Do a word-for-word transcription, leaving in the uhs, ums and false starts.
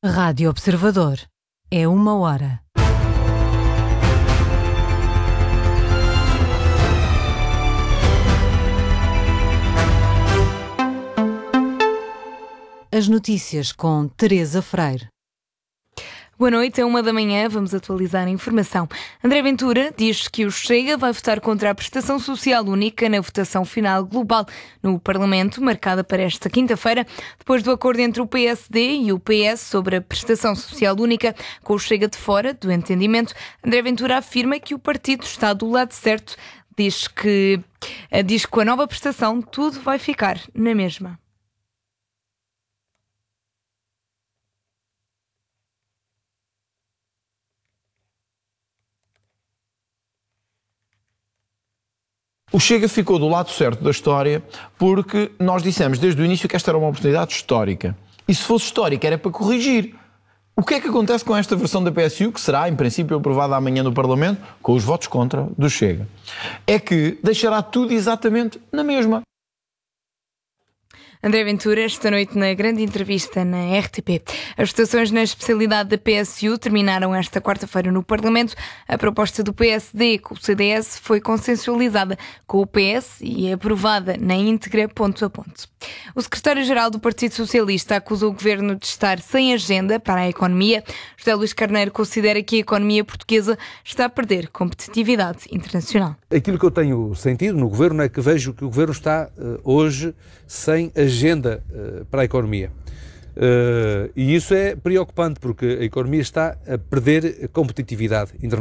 Rádio Observador. É uma hora. As notícias com Teresa Freire. Boa noite, é uma da manhã, vamos atualizar a informação. André Ventura diz que o Chega vai votar contra a prestação social única na votação final global no Parlamento, marcada para esta quinta-feira, depois do acordo entre o P S D e o P S sobre a prestação social única, com o Chega de fora do entendimento. André Ventura afirma que o partido está do lado certo, diz que, diz que com a nova prestação tudo vai ficar na mesma. O Chega ficou do lado certo da história porque nós dissemos desde o início que esta era uma oportunidade histórica. E se fosse histórica era para corrigir. O que é que acontece com esta versão da P S U, que será, em princípio, aprovada amanhã no Parlamento, com os votos contra do Chega? É que deixará tudo exatamente na mesma. André Ventura, esta noite na grande entrevista na R T P. As votações na especialidade da P S U terminaram esta quarta-feira no Parlamento. A proposta do P S D com o C D S foi consensualizada com o P S e é aprovada na íntegra ponto a ponto. O secretário-geral do Partido Socialista acusou o governo de estar sem agenda para a economia. José Luís Carneiro considera que a economia portuguesa está a perder competitividade internacional. Aquilo que eu tenho sentido no governo é que vejo que o governo está uh, hoje sem agenda uh, para a economia. Uh, e isso é preocupante porque a economia está a perder competitividade internacional.